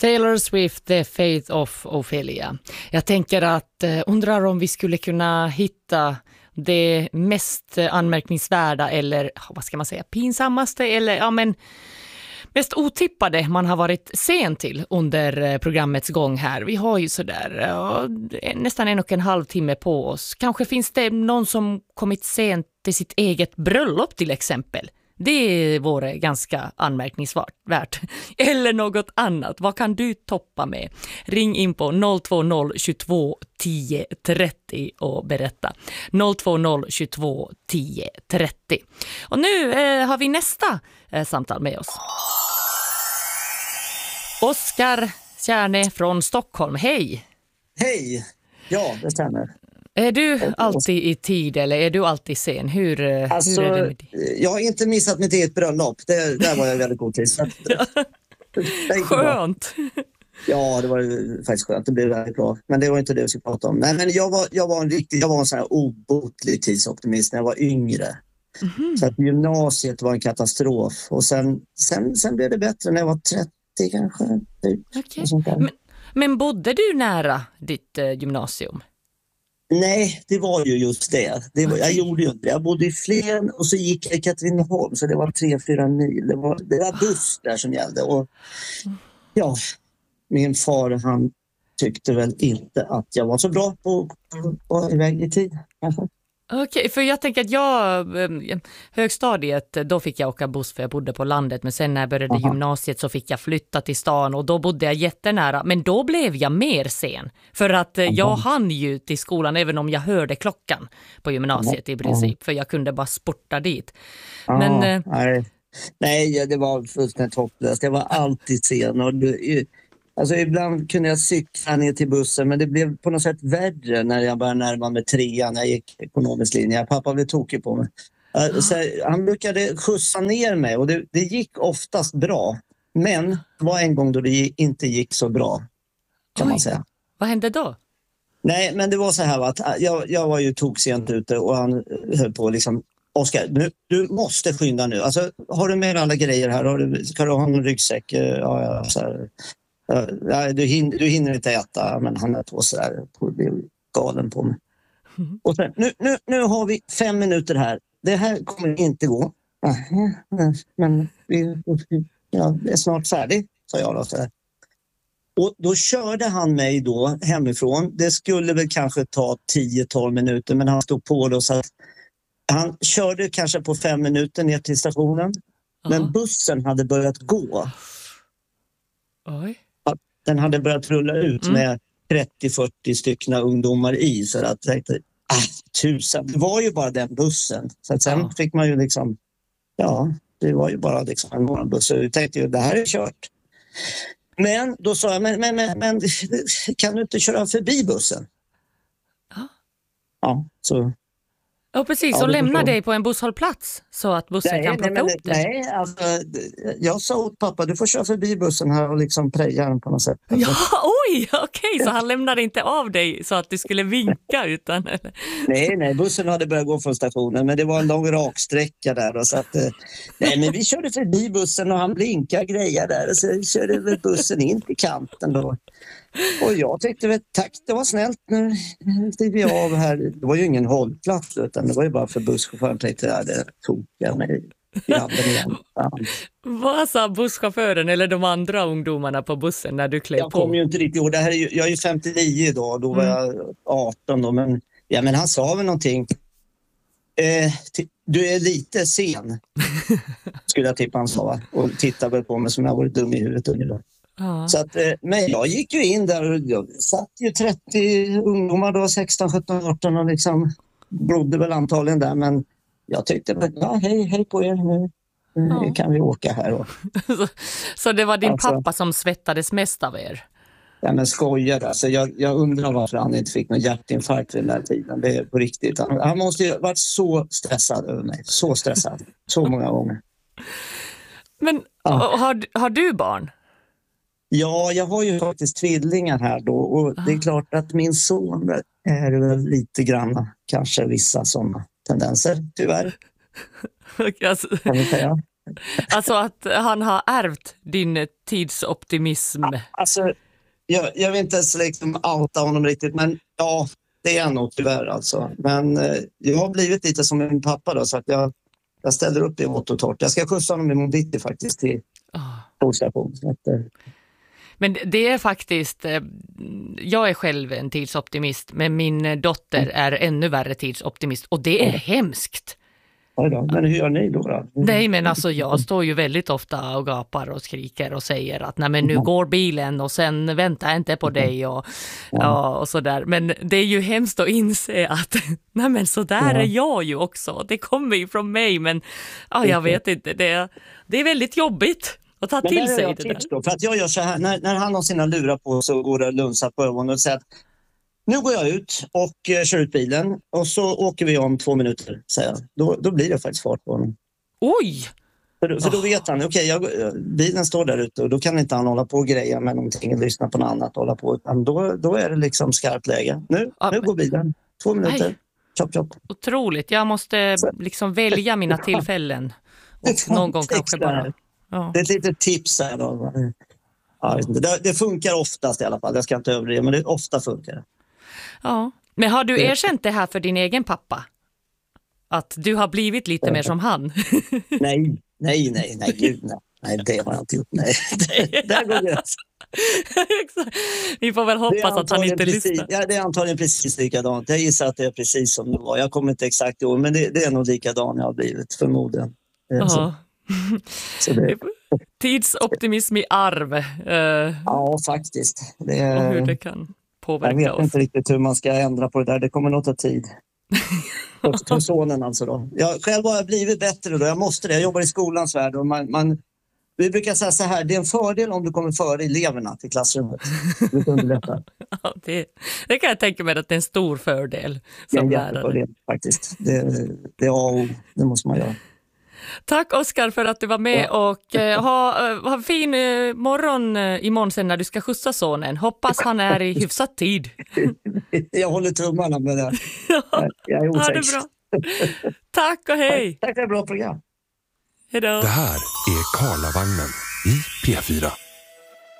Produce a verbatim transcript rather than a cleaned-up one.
Taylor Swift, The Fate of Ophelia. Jag tänker att eh, undrar om vi skulle kunna hitta det mest anmärkningsvärda eller vad ska man säga, pinsammaste eller ja men mest otippade man har varit sen till under programmets gång här. Vi har ju sådär ja, nästan en och en halv timme på oss. Kanske finns det någon som kommit sent till sitt eget bröllop till exempel. Det vore ganska anmärkningsvärt. Eller något annat. Vad kan du toppa med? Ring in på noll två noll tjugotvå tio trettio och berätta. noll två noll tjugotvå tio trettio. Och nu eh, har vi nästa eh, samtal med oss. Oskar Kärne från Stockholm. Hej! Hej! Ja, det stämmer. Är du alltid i tid eller är du alltid sen? Hur, alltså, hur är det med dig? Jag har inte missat mitt eget bröllop. Det, där var jag väldigt god tid. Så att, skönt! Ja, det var faktiskt skönt. Det blev väldigt bra. Men det var inte det vi skulle prata om. Nej, men jag var, jag var en riktig, jag var en sån här obotlig tidsoptimist när jag var yngre. Mm-hmm. Så att gymnasiet var en katastrof. Och sen, sen, sen blev det bättre när jag var trettio kanske. Okay. Men, men bodde du nära ditt eh, gymnasium? Nej, det var ju just det. det var, okay. Jag gjorde ju inte det. Jag bodde i Flen och så gick jag i Katrineholm. Så det var tre, fyra mil. Det var, det var buss där som gällde. Och ja, min far han tyckte väl inte att jag var så bra på att vara iväg i tid. Kanske. Okej, okay, för jag tänker att jag, högstadiet, då fick jag åka buss för jag bodde på landet. Men sen när jag började Aha. gymnasiet så fick jag flytta till stan och då bodde jag jättenära. Men då blev jag mer sen. För att Aha. jag hann ju till skolan även om jag hörde klockan på gymnasiet Aha. i princip. För jag kunde bara sporta dit. Aha. Men, nej. nej, det var fullständigt hopplöst. Jag var alltid sen och du... Alltså ibland kunde jag cykla ner till bussen men det blev på något sätt värre när jag började närma mig trean när jag gick ekonomisk linje. Pappa blev tokig på mig. Uh, så han brukade skjutsa ner mig och det, det gick oftast bra. Men det var en gång då det inte gick så bra kan Oj. man säga. Vad hände då? Nej men det var så här att jag, jag var ju toksent ute och han höll på liksom Oskar, du, du måste skynda nu. Alltså, har du med alla grejer här? Har du, ska du ha en ryggsäck? Ja, ja, så här. Ja, du, hinner, du hinner inte äta, men han är på så där på det galen på mig. Mm. Och sen, nu, nu, nu har vi fem minuter här. Det här kommer inte gå. Men vi, ja, det är snart färdigt, sa jag då. Så här. Och då körde han mig då hemifrån. Det skulle väl kanske ta tio tolv minuter, men han stod på då så att han körde kanske på fem minuter ner till stationen. Uh-huh. Men bussen hade börjat gå. Oj. Den hade börjat rulla ut mm. med trettio fyrtio stycken ungdomar i. Så att jag tänkte, ah, tusen. Det var ju bara den bussen. Så att sen ja. fick man ju liksom, ja, det var ju bara liksom en morgonbuss. Så jag tänkte ju, det här är kört. Men då sa jag, men, men, men, men kan du inte köra förbi bussen? Ja. Ja, så... Ja, precis. Ja, och lämna dig på en busshållplats så att bussen nej, kan plocka nej, upp dig. Nej, alltså, jag sa åt pappa, du får köra förbi bussen här och liksom preja den på något sätt. Ja, oj, okej. Okay, så han lämnade inte av dig så att du skulle vinka utan... Eller? Nej, nej, bussen hade börjat gå från stationen, men det var en lång raksträcka där. Och så att, nej, men vi körde förbi bussen och han blinkade grejer där och så körde väl bussen in till kanten då. Och jag tyckte väl, tack, det var snällt, nu steg vi av här. Det var ju ingen hållplats utan det var ju bara för busschauffören tänkte jag, det tog jag mig i handen igen. Ja. Vad sa busschauffören eller de andra ungdomarna på bussen när du klev på? Jag kommer ju inte riktigt ihåg, det här är ju, jag är ju femtionio idag, då var jag arton då, men, ja, men han sa väl någonting. Eh, t- du är lite sen, skulle jag tippa han sa, och tittade väl på mig som jag varit dum i huvudet ungefär. Ja. Så att, men jag gick ju in där och jag satt ju trettio ungdomar då, sexton, sjutton, arton och liksom blodde väl antagligen där, men jag tyckte, ja hej, hej på er nu, nu ja. kan vi åka här. Och, så, så det var din alltså, pappa som svettades mest av er? Ja men skojar, alltså jag, jag undrar varför han inte fick någon hjärtinfarkt vid den här tiden, det är på riktigt. Han, han måste ju ha varit så stressad över mig, så stressad, så många gånger. Men ja. har, har du barn? Ja, jag har ju faktiskt tvillingar här då och ah. det är klart att min son är väl lite grann kanske vissa sådana tendenser, tyvärr. alltså, kan vi säga. Alltså att han har ärvt din tidsoptimism. Alltså, jag, jag vill inte ens liksom outa honom riktigt, men ja, det är nog tyvärr alltså. Men eh, jag har blivit lite som min pappa då, så att jag, jag ställer upp i vått och torrt. Jag ska skjutsa honom imorgon bitti faktiskt till tågstation. Så att, eh. Men det är faktiskt, jag är själv en tidsoptimist, men min dotter är ännu värre tidsoptimist och det är hemskt. Ja, då. Men hur gör ni då? då? Nej, men alltså jag står ju väldigt ofta och gapar och skriker och säger att nej, men nu går bilen och sen väntar jag inte på dig och, ja, och sådär. Men det är ju hemskt att inse att nej, men så där är jag ju också. Det kommer ju från mig, men ja, jag vet inte. Det, det är väldigt jobbigt att ta till sig det där. Då, för att jag gör så här, när, när han har sina lurar på så går det lunsa på ögonen och säger att nu går jag ut och uh, kör ut bilen och så åker vi om två minuter, säger jag. Då, då blir det faktiskt fart på honom. Oj! För, för då vet han, okej, okay, bilen står där ute och då kan inte han hålla på och greja med någonting och lyssna på något annat och hålla på. Utan då, då är det liksom skarpt läge. Nu, ja, nu går bilen. Två minuter. Nej. Chop, chop. Otroligt. Jag måste liksom välja mina tillfällen. Och någon gång kanske bara... Ja. Det är ett litet tips här då. Ja, det, det funkar oftast i alla fall. Jag ska inte överdriva, men det ofta funkar det. Ja, men har du erkänt det här för din egen pappa? Att du har blivit lite ja. mer som han? Nej, nej, nej, nej, gud, nej. Nej, det har jag inte gjort. Nej, där går det. Vi får väl hoppas att han inte precis, lyssnar. Ja, det är antagligen precis likadant. Jag gissar att det är precis som det var. Jag kommer inte exakt ihåg, men det, det är nog likadant jag har blivit, förmodligen. Så. Så det... Tidsoptimism i arv. Uh, ja, faktiskt. Det är... Och hur det kan påverka oss. Jag vet oss. inte riktigt hur man ska ändra på det där. Det kommer nog ta tid. För sonen alltså då. Jag själv har jag blivit bättre då. Jag måste det. Jag jobbar i skolans värld och man, man, vi brukar säga så här, det är en fördel om du kommer före eleverna till klassrummet. Det underlättar. Ja, det, det kan jag tänka mig att det är en stor fördel som det är lärare. Fördel, faktiskt. Det, det är A och O. Det måste man göra. Tack Oskar för att du var med ja. och eh, ha, eh, ha fin eh, morgon eh, imorgon sen när du ska skjutsa sonen. Hoppas han är i hyfsat tid. Jag håller tummarna med det. Ja. Jag är osäker. Ha det bra. Tack och hej. Tack för ett bra program. Hej då. Det här är Karlavagnen i P fyra.